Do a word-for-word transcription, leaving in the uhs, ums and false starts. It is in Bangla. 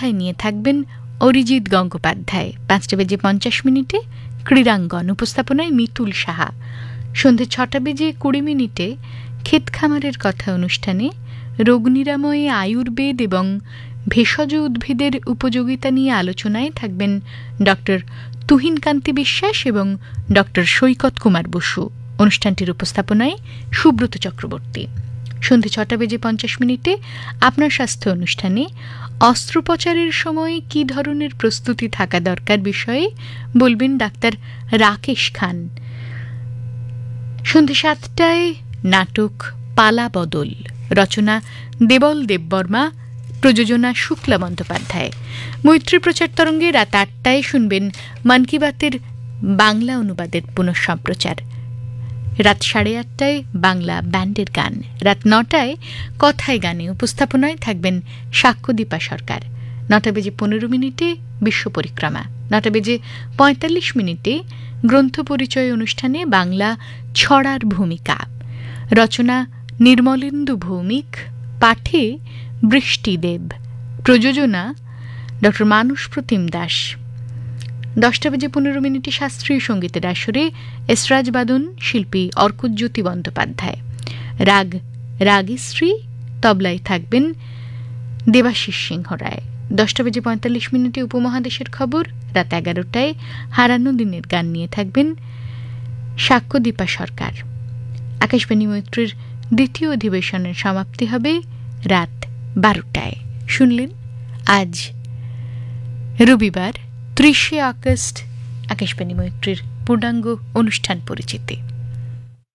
সন্ধ্যায় নিয়ে থাকবেন অরিজিৎ গঙ্গোপাধ্যায়। পাঁচটা বেজে পঞ্চাশ মিনিটে ক্রীড়াঙ্গন, উপস্থাপনায় মিতুল সাহা। সন্ধে ছটা বেজে কুড়ি মিনিটে ক্ষেত খামারের কথা অনুষ্ঠানে রোগ নিরাময়ে আয়ুর্বেদ এবং ভেষজ উদ্ভিদের উপযোগিতা নিয়ে আলোচনায় থাকবেন ডক্টর তুহিনকান্তি বিশ্বাস এবং ডক্টর সৈকত কুমার বসু। অনুষ্ঠানটির উপস্থাপনায় সুব্রত চক্রবর্তী। সন্ধে ছটা বেজে পঞ্চাশ মিনিটে আপনার স্বাস্থ্য অনুষ্ঠানে অস্ত্রোপচারের সময় কী ধরনের প্রস্তুতি থাকা দরকার বিষয়ে বলবেন ডাক্তার রাকেশ খান। সন্ধে সাতটায় নাটক পালা বদল, রচনা দেবল দেববর্মা, প্রযোজনা শুক্লা বন্দ্যোপাধ্যায়। মৈত্রী প্রচার তরঙ্গে রাত আটটায় শুনবেন মন কি বাতের বাংলা অনুবাদের পুনঃসম্প্রচার। রাত সাড়ে আটটায় বাংলা ব্যান্ডের গান। রাত নটায় কথায় গানে, উপস্থাপনায় থাকবেন সাক্ষ্যদীপা সরকার। নটা বেজে পনেরো মিনিটে বিশ্ব পরিক্রমা। নটা বেজে পঁয়তাল্লিশ মিনিটে গ্রন্থ পরিচয় অনুষ্ঠানে বাংলা ছড়ার ভূমিকা, রচনা নির্মলেন্দু ভৌমিক, পাঠে বৃষ্টিদেব, প্রযোজনা ডক্টর মানস প্রতিম দাস। দশটা বেজে পনেরো মিনিটে শাস্ত্রীয় সঙ্গীতের আসরে এসরাজ বাদন, শিল্পী অর্কজ্যোতি বন্দ্যোপাধ্যায়। রাগ রাগিশ্রী, তবলায় থাকবেন দেবাশিস সিংহ রায়। দশটা বেজে পঁয়তাল্লিশ মিনিটে উপমহাদেশের খবর। রাত এগারোটায় হারানো দিনের গান নিয়ে থাকবেন সাক্ষ্যদীপা সরকার। আকাশবাণী মৈত্রীর দ্বিতীয় অধিবেশনের সমাপ্তি হবে রাত বারোটায়। শুনলেন আজ রবিবার ত্রিশে আগস্ট আকাশবাণী মৈত্রীর পূর্ণাঙ্গ অনুষ্ঠান পরিচিতি।